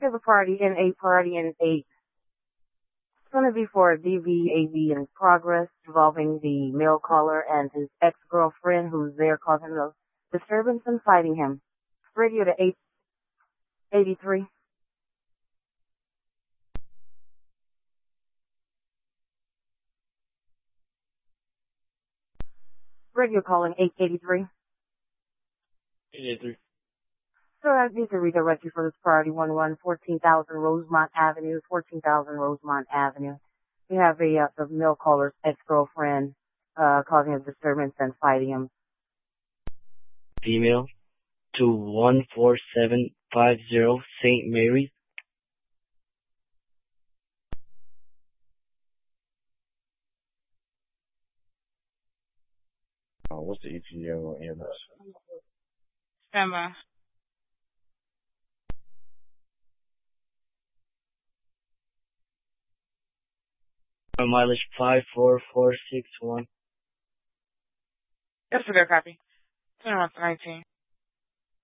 We have a party in 8, party in 8. It's going to be for a DVAV in progress involving the male caller and his ex-girlfriend who's there causing a disturbance and fighting him. Radio to 883. Radio calling 883. 883. Sir, I need to redirect you for this priority 11, 14,000 Rosemont Avenue, 14,000 Rosemont Avenue. We have the male caller's ex-girlfriend, causing a disturbance and fighting him. Female to 14750 St. Mary's. What's the ETA on EMS? Standby. Mileage 54461. Yes, sir, copy. 21 to 19.